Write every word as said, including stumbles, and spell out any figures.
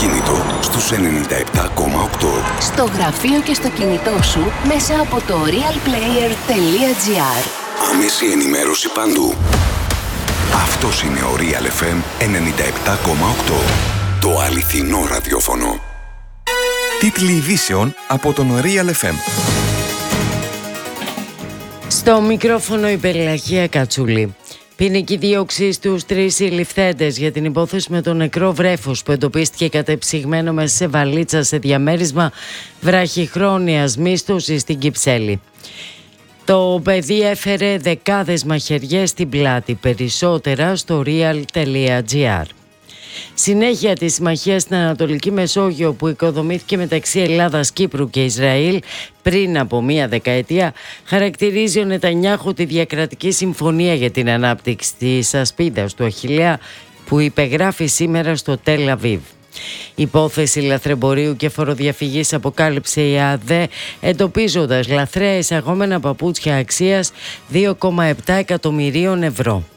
αυτοκίνητο στους ενενήντα επτά κόμμα οκτώ. Στο γραφείο και στο κινητό σου μέσα από το realplayer τελεία gr. Άμεση ενημέρωση παντού. Αυτός είναι ο Real εφ εμ ενενήντα επτά κόμμα οκτώ. Το αληθινό ραδιόφωνο. Τίτλοι ειδήσεων από τον Real εφ εμ. Στο μικρόφωνο η Περιλαχία Κατσούλη. Ποινική δίωξη στους τρεις συλληφθέντες για την υπόθεση με το νεκρό βρέφος που εντοπίστηκε κατεψυγμένο μέσα σε βαλίτσα σε διαμέρισμα βραχυχρόνιας μίσθωσης στην Κυψέλη. Το παιδί έφερε δεκάδες μαχαιριές στην πλάτη, περισσότερα στο real τελεία gr. Συνέχεια της συμμαχίας στην Ανατολική Μεσόγειο που οικοδομήθηκε μεταξύ Ελλάδας, Κύπρου και Ισραήλ πριν από μία δεκαετία, χαρακτηρίζει ο Νετανιάχου τη διακρατική συμφωνία για την ανάπτυξη της ασπίδας του Αχιλλέα που υπεγράφει σήμερα στο Τελ Αβίβ. Υπόθεση λαθρεμπορίου και φοροδιαφυγής αποκάλυψε η ΑΔΕ, εντοπίζοντας λαθρέα εισαγόμενα παπούτσια αξίας δύο κόμμα επτά εκατομμυρίων ευρώ.